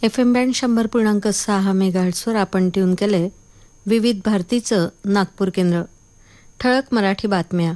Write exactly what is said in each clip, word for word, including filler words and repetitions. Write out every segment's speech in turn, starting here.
F M band शंभर पूर्णांक सहा मेगाहर्ट्सवर आपण ट्यून केले विविध भारतीचं नागपूर केंद्र. ठळक मराठी बातम्या.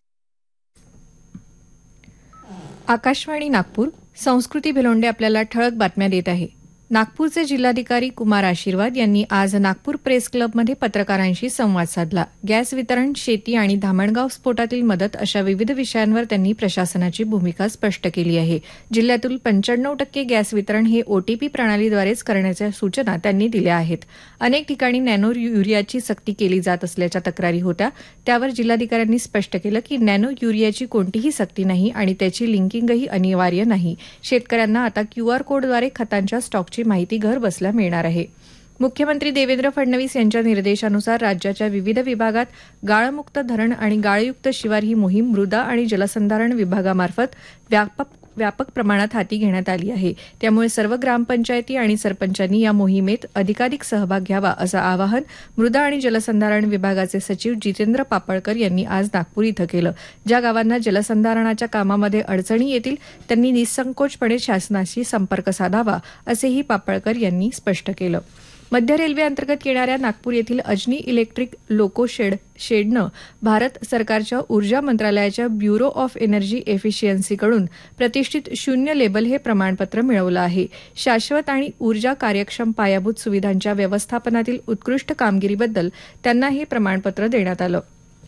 आकाशवाणी नागपूर. संस्कृती भिलोंडे आपल्याला ठळक बातम्या देत आहे. नागपूरचे जिल्हाधिकारी कुमार आशीर्वाद यांनी आज नागपूर प्रेस क्लबमध्ये पत्रकारांशी संवाद साधला. गॅस वितरण, शेती आणि धामणगाव स्फोटातील मदत अशा विविध विषयांवर त्यांनी प्रशासनाची भूमिका स्पष्ट केली आहे. जिल्ह्यातील पंच्याण्णव टक्के गॅस वितरण हे ओटीपी प्रणालीद्वारेच करण्याच्या सूचना त्यांनी दिल्या आहेत. अनेक ठिकाणी नॅनो युरियाची सक्ती केली जात असल्याच्या तक्रारी होत्या. त्यावर जिल्हाधिकाऱ्यांनी स्पष्ट केलं की नॅनो युरियाची कोणतीही सक्ती नाही आणि त्याची लिंकिंगही अनिवार्य नाही. शेतकऱ्यांना आता क्यूआर कोडद्वारे खतांच्या स्टॉकची माहिती घर बसल्या मिळणार आहे. मुख्यमंत्री देवेंद्र फडणवीस यांच्या निर्देशानुसार राज्याच्या विविध विभागात गाळमुक्त धरण आणि गाळयुक्त शिवार ही मोहीम मृदा आणि जलसंधारण विभागामार्फत व्यापक व्यापक प्रमाणात हाती घेण्यात आली आहे. त्यामुळे सर्व ग्रामपंचायती आणि सरपंचांनी या मोहिमेत अधिकाधिक सहभाग घ्यावा असं आवाहन मृदा आणि जलसंधारण विभागाचे सचिव जितेंद्र पापळकर यांनी आज नागपूर इथं केलं. ज्या गावांना जलसंधारणाच्या कामामध्ये अडचणी येतील त्यांनी निःसंकोचपणे शासनाशी संपर्क साधावा असेही पापळकर यांनी स्पष्ट केलं. मध्य रेल्वे अंतर्गत येणाऱ्या नागपूर येथील Ajni electric loco shed शेडनं Bharat सरकारच्या ऊर्जा मंत्रालयाच्या ब्युरो ऑफ एनर्जी एफिशियन्सीकडून प्रतिष्ठित शून्य लेबल हे प्रमाणपत्र मिळवलं आहे. शाश्वत आणि ऊर्जा कार्यक्षम पायाभूत सुविधांच्या व्यवस्थापनातील उत्कृष्ट कामगिरीबद्दल त्यांना हे प्रमाणपत्र देण्यात आलं.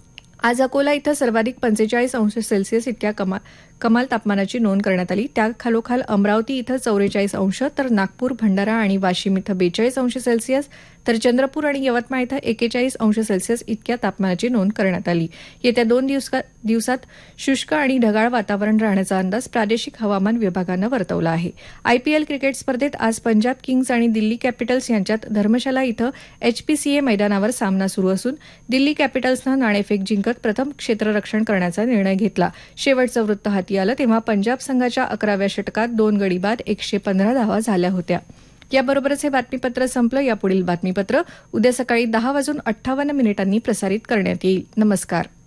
आज अकोला इथं सर्वाधिक पंचेचाळीस अंश सेल्सिअस इतक्या कमाल कमाल तापमानाची नोंद करण्यात आली. त्या खालोखाल अमरावती इथं चौवेचाळीस अंश, तर नागपूर, भंडारा आणि वाशिम इथं बेचाळीस अंश सेल्सिअस, तर चंद्रपूर आणि यवतमाळ इथं एकेचाळीस अंश सेल्सिअस इतक्या तापमानाची नोंद करण्यात आली. येत्या दोन दिवसात शुष्क आणि ढगाळ वातावरण राहण्याचा अंदाज प्रादेशिक हवामान विभागानं वर्तवला आहे. आयपीएल क्रिकेट स्पर्धेत आज पंजाब किंग्ज आणि दिल्ली कॅपिटल्स यांच्यात धर्मशाला इथं एचपीसीए मैदानावर सामना सुरू असून दिल्ली कॅपिटल्सनं नाणेफेक जिंकत प्रथम क्षेत्ररक्षण करण्याचा निर्णय घेतला. शेवटचं वृत्त हाती आलं तेव्हा पंजाब संघाच्या अकराव्या षटकात दोन गडी बाद एकशे पंधरा धावा झाल्या होत्या. याबरोबरच हे बातमीपत्र संपलं. यापुढील बातमीपत्र उद्या सकाळी दहा वाजून अठ्ठावन्न मिनिटांनी प्रसारित करण्यात येईल. नमस्कार.